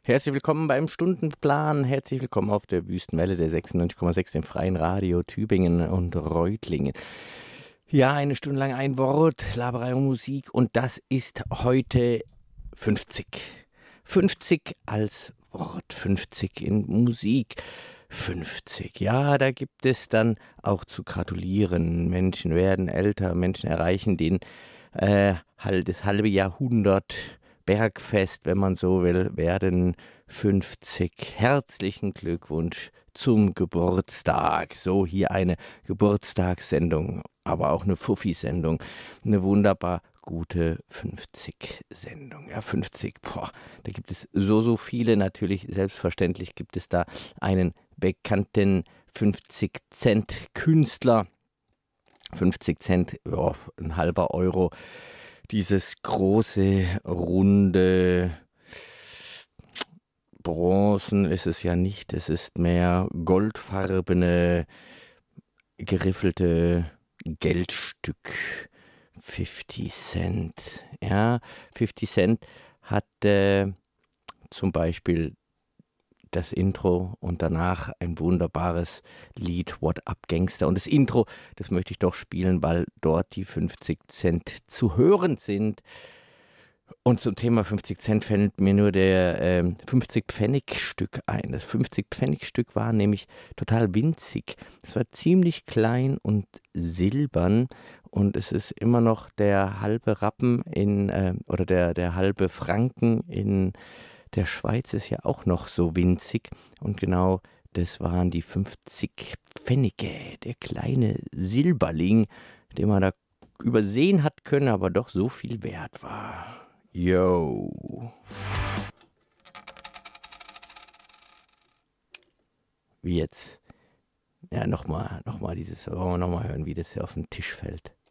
Herzlich willkommen beim Stundenplan. Herzlich willkommen auf der Wüstenwelle der 96,6 im Freien Radio Tübingen und Reutlingen. Ja, eine Stunde lang ein Wort, Laberei und Musik und das ist heute 50. 50 als Wort, 50 in Musik. 50, ja, da gibt es dann auch zu gratulieren. Menschen werden älter, Menschen erreichen halt das halbe Jahrhundert Bergfest, wenn man so will, werden 50. Herzlichen Glückwunsch zum Geburtstag. So hier eine Geburtstagssendung, aber auch eine Fuffi-Sendung. Eine wunderbar gute 50-Sendung. Ja, 50, boah, da gibt es so viele. Natürlich, selbstverständlich gibt es da einen bekannten 50-Cent-Künstler. 50 Cent, ja, ein halber Euro. Dieses große, runde Bronzen ist es ja nicht. Es ist mehr goldfarbene, geriffelte Geldstück. 50 Cent. Ja, 50 Cent hat zum Beispiel das Intro und danach ein wunderbares Lied, What Up Gangster. Und das Intro, das möchte ich doch spielen, weil dort die 50 Cent zu hören sind. Und zum Thema 50 Cent fällt mir nur der 50-Pfennig-Stück ein. Das 50-Pfennig-Stück war nämlich total winzig. Es war ziemlich klein und silbern und es ist immer noch der halbe Rappen oder der halbe Franken in der Schweiz ist ja auch noch so winzig und genau das waren die 50 Pfennige, der kleine Silberling, den man da übersehen hat können, aber doch so viel wert war. Yo. Wie jetzt? Ja, nochmal dieses, wollen wir nochmal hören, wie das hier auf den Tisch fällt.